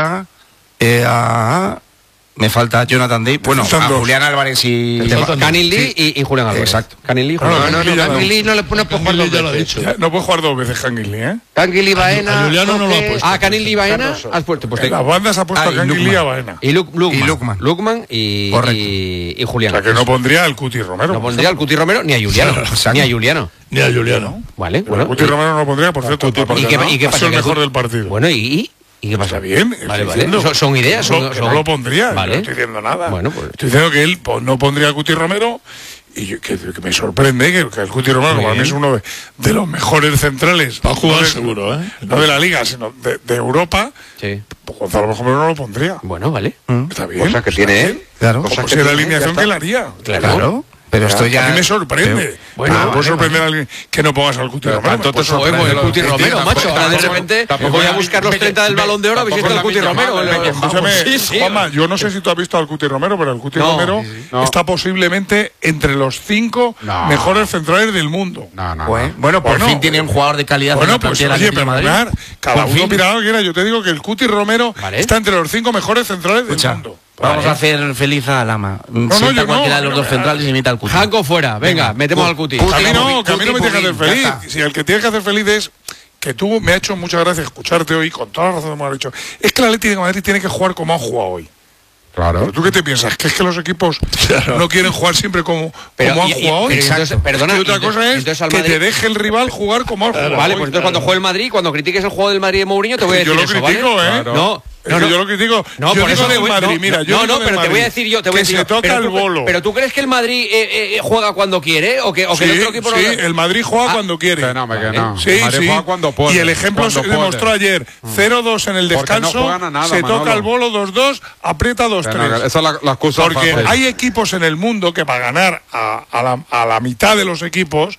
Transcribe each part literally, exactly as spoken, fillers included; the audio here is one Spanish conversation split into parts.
García, eh, a... Me falta Jonathan Day, bueno, a Julián Álvarez y... Canin Lee y, y Julián Álvarez. Exacto. Canin Lee y Julián Julián Álvarez. No, no, Canin Lee no le puede jugar dos veces. No puede jugar dos veces Canin Lee, ¿eh? Canin Lee, Baena... A Juliano no lo ha puesto. Ah, Canin Lee, Baena... Has puesto, pues, en las bandas ha puesto ah, a Canin Lee y a Baena. Y Lukman. Y Lukman. Lukman y, y, y Julián. O sea, que no pondría al Cuti Romero. No pondría al Cuti Romero ni a Juliano. Ni a Juliano. Ni a Juliano. Vale, bueno. Al Cuti Romero no lo pondría, por cierto. ¿Y qué, ¿y qué pasa? Ha sido el mejor del partido. Bueno, ¿y...? ¿Y qué pasa? Está bien. Vale, vale. Son, son ideas. Son, no, son... no lo pondría. Vale. No estoy diciendo nada. Bueno, pues... Estoy diciendo que él pues, no pondría a Cuti Romero y yo, que, que me sorprende que, que el Cuti Romero, que para mí es uno de, de los mejores centrales. Va a jugar no de, seguro, ¿eh? No de la Liga, sino de, de Europa. Sí. Pues Gonzalo Romero no lo pondría. Bueno, vale. Mm. Está bien. Cosa que tiene él. Claro. Como si la alineación que él haría. Claro. Claro. Pero esto ya... A mí me sorprende. Pero, bueno, ah, me puede vale, sorprender vale. a alguien que no pongas al Cuti Pero Romero. tanto te Pues, sorprende el lo- Cuti Sí, Romero, tampoco- macho. Ahora de tampoco- repente tampoco- voy a buscar los treinta del Balón de Oro a ver si está el Cuti Romero. Escúchame, Sí, sí. Juanma, yo no sé si tú has visto al Cuti Romero, pero el Cuti No, Romero sí, sí. No. está posiblemente entre los cinco No. mejores centrales del mundo. No, no, Bueno, no. Bueno, por Bueno, fin tiene un jugador de calidad. Bueno, en la pues plantilla oye, del Atlético de perdonar, Madrid. cada Por uno fin. opina lo que quiera. Yo te digo que el Cuti Romero Vale. está entre los cinco mejores centrales del Escucha, mundo. vamos Vale. a hacer feliz a Lama. no, Sienta yo cualquiera no, de los no, dos no, centrales y imita al Cuti. Janko fuera. Venga, Venga. metemos Cu- al Cuti. Cuti. A mí no, Cuti, que a mí no me Cuti, tienes que hacer ya feliz. está. Si el que tienes que hacer feliz es que tú me ha hecho muchas gracias escucharte hoy, con toda la razón me has dicho. Es que el Atlético de Madrid tiene que jugar como ha jugado hoy. Claro. ¿Pero tú qué te piensas? ¿Que es que los equipos Claro. no quieren jugar siempre como, Pero, como han y- y- jugado hoy? pero entonces, perdona, y otra entonces- cosa es entonces al que Madrid- te deje el rival jugar como ha jugado Vale, hoy. pues entonces cuando juegue el Madrid, cuando critiques el juego del Madrid de Mourinho, te voy a decir Yo lo eso, critico, ¿vale? ¿eh? No, Es no, que no. yo lo critico. No, yo por digo eso te del voy- Madrid, no, mira, no, yo no, digo no, del pero te voy a Madrid, decir yo, te voy a que decir se yo, toca pero el tú- bolo. Pero tú crees que el Madrid eh, eh, juega cuando quiere o que, o que Sí, el otro equipo no. sí, el Madrid juega Ah, cuando quiere. Que no, que Vale. no. Sí, El Madrid sí. juega cuando puede, y el ejemplo cuando se demostró puede. ayer. cero dos en el Porque no descanso, juegan a nada, se toca Manolo. el bolo dos dos, aprieta dos Que no, tres. esa es la, la excusa Porque fácil. hay equipos en el mundo que para ganar a, a la, a la mitad de los equipos,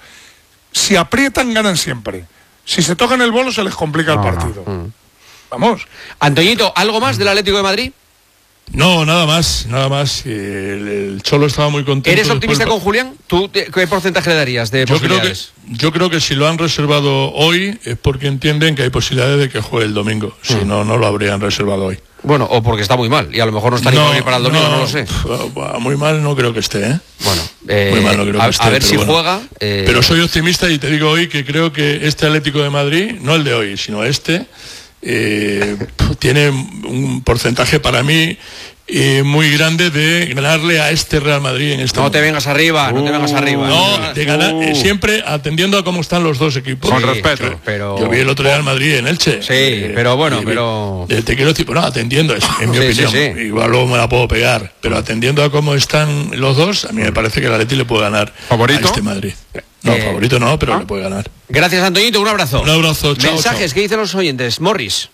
si aprietan, ganan siempre. Si se tocan el bolo, se les complica No, el no. partido. Vamos. Antoñito, ¿algo más del Atlético de Madrid? No, nada más, nada más. El, el Cholo estaba muy contento. ¿Eres después optimista del- con Julián? ¿Tú te- qué porcentaje le darías de Yo creo, que, posibilidades? yo creo que si lo han reservado hoy es porque entienden que hay posibilidades de que juegue el domingo. Si no, no lo habrían reservado hoy. Bueno, o porque está muy mal y a lo mejor no está ni para ir para el domingo, no, lo sé. pf, Muy mal no creo que esté, ¿eh? Bueno, eh, Muy mal no creo a, que esté, a ver pero si bueno. juega. eh, Pero soy optimista y te digo hoy que creo que este Atlético de Madrid, no el de hoy, sino este, eh, tiene un porcentaje para mí eh, muy grande de ganarle a este Real Madrid en este No te momento. vengas arriba, no te vengas arriba. No, de ganar, eh, siempre atendiendo a cómo están los dos equipos. Con Sí, respeto. pero... Yo vi el otro día al Madrid en Elche. Sí, Eh, pero bueno, y vi- pero... eh, Te quiero decir, bueno, atendiendo, es, en mi Sí, sí, opinión. sí. Igual luego me la puedo pegar, pero atendiendo a cómo están los dos, a mí me parece que el Atleti le puede ganar ¿Favorito? a este Madrid. No, Eh, favorito no, pero ¿ah? le puede ganar. Gracias, Antoñito, un abrazo. Un abrazo, chao, Mensajes, chao. ¿qué dicen los oyentes? Morris.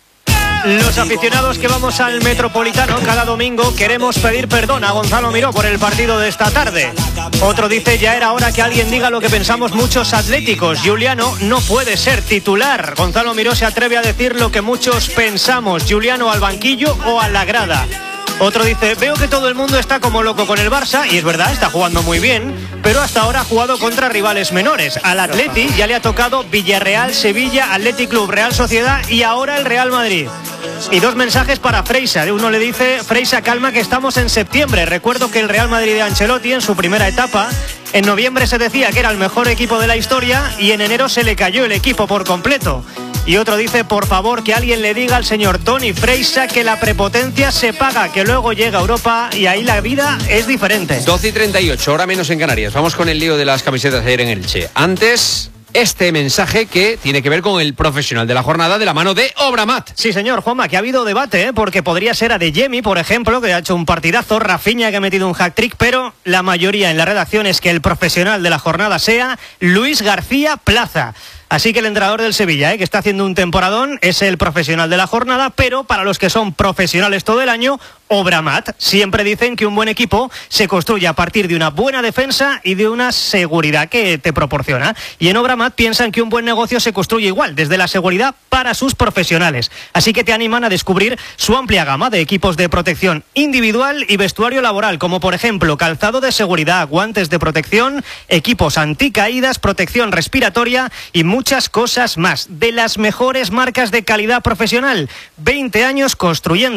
Los aficionados que vamos al Metropolitano cada domingo queremos pedir perdón a Gonzalo Miró por el partido de esta tarde. Otro dice, ya era hora que alguien diga lo que pensamos muchos atléticos. Juliano no puede ser titular. Gonzalo Miró se atreve a decir lo que muchos pensamos. Juliano al banquillo o a la grada. Otro dice, veo que todo el mundo está como loco con el Barça, y es verdad, está jugando muy bien, pero hasta ahora ha jugado contra rivales menores. Al Atleti ya le ha tocado Villarreal, Sevilla, Athletic Club, Real Sociedad y ahora el Real Madrid. Y dos mensajes para Freisa. Uno le dice, Freisa, calma que estamos en septiembre. Recuerdo que el Real Madrid de Ancelotti en su primera etapa, en noviembre se decía que era el mejor equipo de la historia y en enero se le cayó el equipo por completo. Y otro dice, por favor, que alguien le diga al señor Toni Freisa que la prepotencia se paga, que luego llega a Europa y ahí la vida es diferente. doce y treinta y ocho, hora menos en Canarias. Vamos con el lío de las camisetas ayer en Elche. Antes, este mensaje que tiene que ver con el profesional de la jornada de la mano de Obramat. Sí, señor, Juanma, que ha habido debate, ¿eh? Porque podría ser Adeyemi, por ejemplo, que ha hecho un partidazo, Rafinha, que ha metido un hat-trick, pero la mayoría en la redacción es que el profesional de la jornada sea Luis García Plaza. Así que el entrenador del Sevilla, ¿eh? que está haciendo un temporadón, es el profesional de la jornada, pero para los que son profesionales todo el año, Obramat. Siempre dicen que un buen equipo se construye a partir de una buena defensa y de una seguridad que te proporciona. Y en Obramat piensan que un buen negocio se construye igual, desde la seguridad para sus profesionales. Así que te animan a descubrir su amplia gama de equipos de protección individual y vestuario laboral, como por ejemplo calzado de seguridad, guantes de protección, equipos anticaídas, protección respiratoria y muchas cosas más. De las mejores marcas de calidad profesional. veinte años construyendo